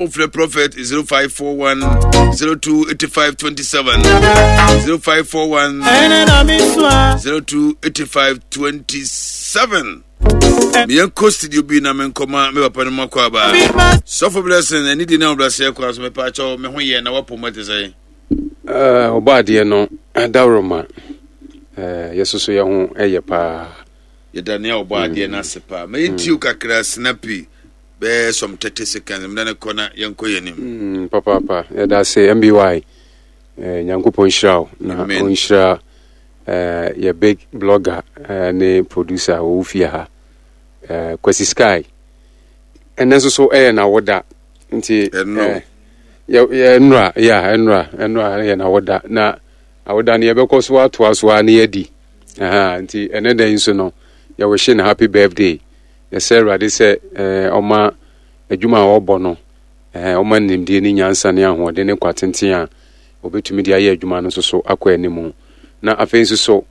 Ofle Prophet 0541 028527 0541 028527. Me yanko studio bi na me nkoma me papa no makwa ba. So for blessing any di na bless kwa so me pa cho me ho ye na wapo mate say. Obade no adawroma. Yesuso ye ho eye pa. Ye Daniel obade na sepa. Me tiu kakra snappy. Be some 30 seconds me na kona yanko ye nim. Papa ye da say MBY. Nyankopon shiraw na on shira ye big blogger ne producer wo fie ha. Kwesi Sky enenso so na woda nti enra na woda na awoda ne yebekoso atoaso a ne yedi nti eneda inso no ye wish na happy birthday ye say rade say oma adwuma a obo no oma nimdie ni nyansa ne ahode ne kwatenten a obetumi dia ye adwuma no so akwa animu na afenso so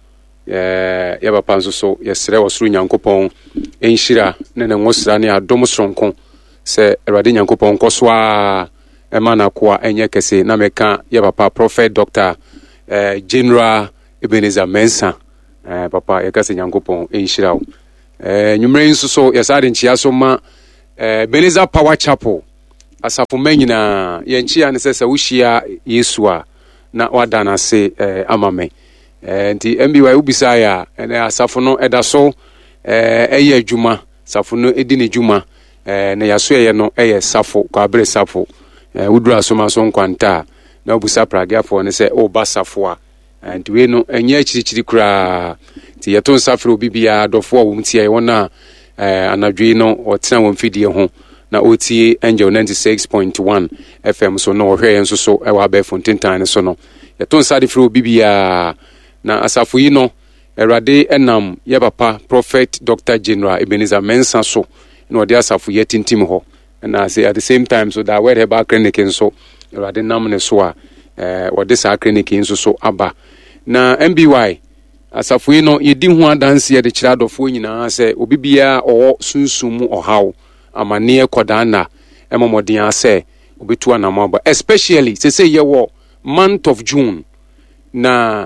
ya papa nso so yesere wosoro nyankopon enhira ne ne ngosra ne adom sronko se Awurade nyankopon koswa ema na kwa enye kese na meka ya papa Prophet Dr. General Ebenezer Mensah papa yakase nyankopon enhira nwumre nso so yesade nchia so ma Ebenezer Power Chapel asafo manyina yenchia ne sese wuhia Yesu a na wadana se amame nti MBY ubisa ya ene asafo no edaso eye adwuma safo no edi ne dwuma na yaso ye no eye safo kwa abre safo wudura asoma so nkwanta na obusa pragiafo ne se oba safo a nti we no enye akirichiri kura nti yeto nsafro bibia adofo a wumtie wona anadwe no otena wonfidie ho na otie Angel 96.1 FM so no ohwe enso so ewa be Fontentan so no yeto nsade fro bibia na asafo yi no Awurade enam ye papa Prophet Dr. General Ebenezer Mensah so na ode asafo ye tintim ho na say at the same time so that where Herbal Clinic so Awurade nam ne so a ode sa clinic nso so aba na MBY asafo yi no yedi ho adanse ye de kira adofo nyina say obibia owo sunsumu ohaw amane kodana emomodin ase obetu anamaba especially say ye wo month of June na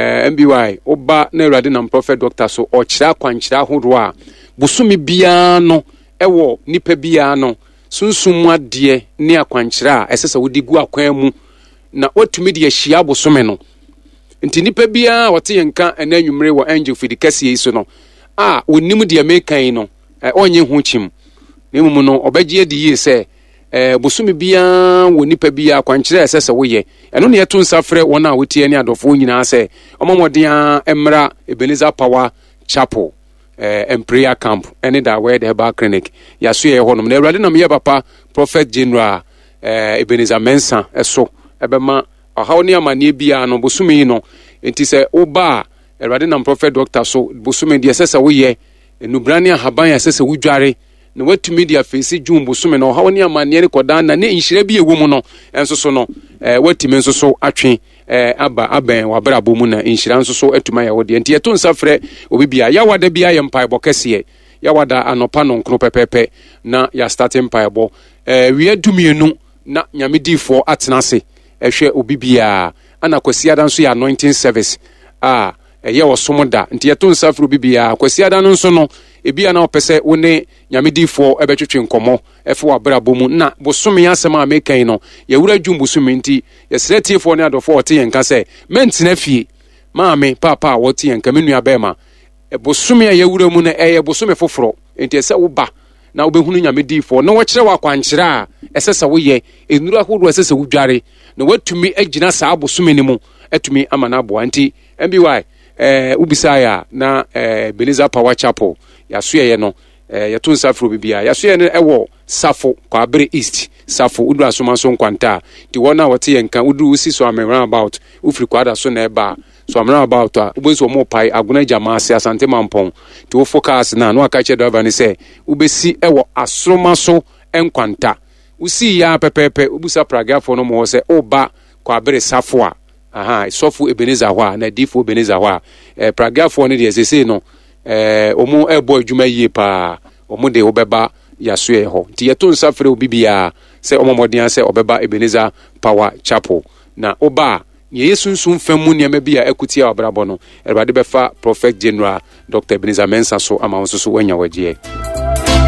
MBY oba na Awurade na Prophet Doctor so okira kwankyira hodo a busumi bia no ewo nipa bia no sunsumu ade ne akwankyira a esese wodi gu akwan mu na otumi de ahia busumi no nti nipa bia wote yenka enanwumre wo Angel Fidikasi so no onim de mekan no onye ho chim nemu no obagye de yi se busumi bia wo nipa bia kwankyira esese wo ye eno ne yeto nsafre wona wotie ne adofo nyina se omomodea emra Ebenezer Power Chapel prayer camp ene da where the Herbal Clinic yaso ye honom na Awurade nam ye papa Prophet General Ebenezer Mensah eso ebema ahaw ne amane bia no busumi no enti se oba Awurade nam Prophet Doctor so busumi de esese wo ye enubrane ahaban esese wudware na watumi dia face June bosume no hawo ne amane ne kodan na ne nhire bi ewu mu no enso so no watimi enso so atwe aben wabrabo mu na nhira enso so atuma ya wode enti eto nsafre obibia ya wada bia ye mpaebo kese ya wada anopa no nkro pepepe na ya starting mpaebo wi adumienu na nyamedifo atenase ehwe obibia ana kwasi adanso ya anointing service ye wosomoda nti eto nsafre obibia kwasi adan nso no ebia na opese wone nyamedifo ebetwetwe nkomo efe wabrabo mu na bosome asema amekan no yewura dwum bosome nti yesretifo ne adofo ote yenka se mentina fie maame papa wote yenka menua bema bosome yewura mu na eye bosome foforo nti ese wo ba na obehunu nyamedifo na wo kire wakwankyira a esese wo ye enura hodo esese wo dware na watumi agina saa bosome ni mu atumi amana abo nti MBY ubisaya na Ebenezer Power Chapel yasoye no yeto nsafro bibia yasoye no ewo safo kwa abre east safo udu asoma so nkwanta ti wona wote yenka udu usi so amemra about ufri kwada so na eba so amemra about ubeso mo pai aguna jama se asante mampon ti wo focus na no aka che driver ni se ubesi ewo asoma so enkwanta usi ya pepepe ubusa pragiafo no mo se oba kwa abre safo a sofu Ebenezer hwa na difo Ebenezer hwa pragiafo no de sese no omo ebo adwuma yie pa omo de obeba yasoe ho nti yeto nsa frɛ obi bia sɛ ɔmɔmɔden sɛ ɔbɛba Ebenezer Power Chapel na oba ye sunsun famu nneɛma bi a ekuti a obrabɔ no Awurade bɛfa Prophet General Dr. Ebenezer Mensah so ama nso so wanya wagye